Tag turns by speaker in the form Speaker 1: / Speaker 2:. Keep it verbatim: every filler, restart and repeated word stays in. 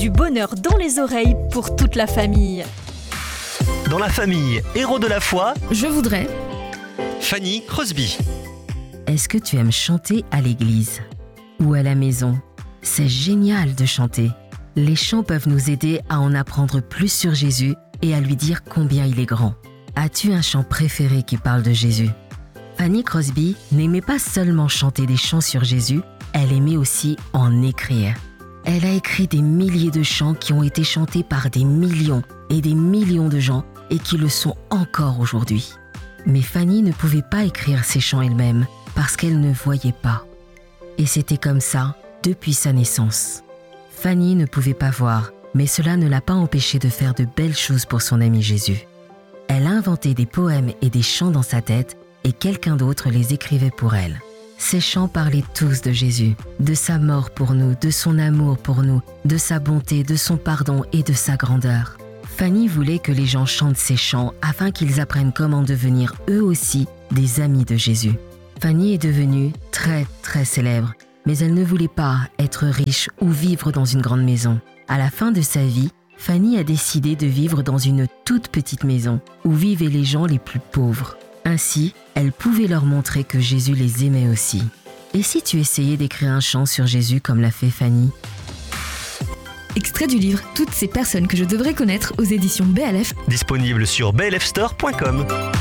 Speaker 1: du bonheur dans les oreilles pour toute la famille.
Speaker 2: Dans la famille Héros de la foi,
Speaker 3: je voudrais
Speaker 2: Fanny Crosby.
Speaker 4: Est-ce que tu aimes chanter à l'église ou à la maison? C'est génial de chanter. Les chants peuvent nous aider à en apprendre plus sur Jésus et à lui dire combien il est grand. As-tu un chant préféré qui parle de Jésus? Fanny Crosby n'aimait pas seulement chanter des chants sur Jésus, elle aimait aussi en écrire. Elle a écrit des milliers de chants qui ont été chantés par des millions et des millions de gens et qui le sont encore aujourd'hui. Mais Fanny ne pouvait pas écrire ces chants elle-même parce qu'elle ne voyait pas. Et c'était comme ça depuis sa naissance. Fanny ne pouvait pas voir, mais cela ne l'a pas empêchée de faire de belles choses pour son ami Jésus. Elle a inventé des poèmes et des chants dans sa tête et quelqu'un d'autre les écrivait pour elle. Ces chants parlaient tous de Jésus, de sa mort pour nous, de son amour pour nous, de sa bonté, de son pardon et de sa grandeur. Fanny voulait que les gens chantent ces chants afin qu'ils apprennent comment devenir eux aussi des amis de Jésus. Fanny est devenue très très célèbre, mais elle ne voulait pas être riche ou vivre dans une grande maison. À la fin de sa vie, Fanny a décidé de vivre dans une toute petite maison où vivaient les gens les plus pauvres. Ainsi, elle pouvait leur montrer que Jésus les aimait aussi. Et si tu essayais d'écrire un chant sur Jésus comme l'a fait Fanny?
Speaker 3: Extrait du livre « Toutes ces personnes que je devrais connaître » aux éditions B L F.
Speaker 2: Disponible sur b l f store point com.